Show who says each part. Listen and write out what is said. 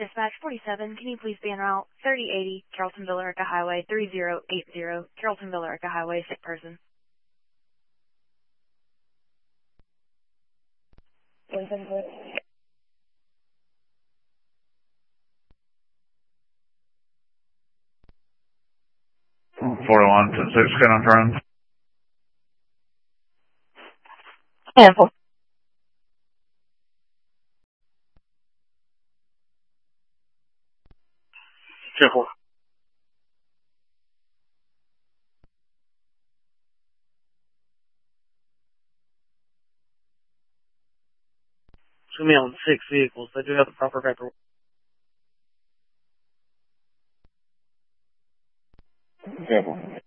Speaker 1: Dispatch 47, can you please be en route 3080 Carrolltonville Arica Highway 3080 Carrolltonville Arica Highway, sick person.
Speaker 2: Lincoln, please.
Speaker 3: $41 to 6, get on turn.
Speaker 2: Handful.
Speaker 3: Careful.
Speaker 4: Show me on 6 vehicles. They do have the proper paperwork.
Speaker 3: Careful.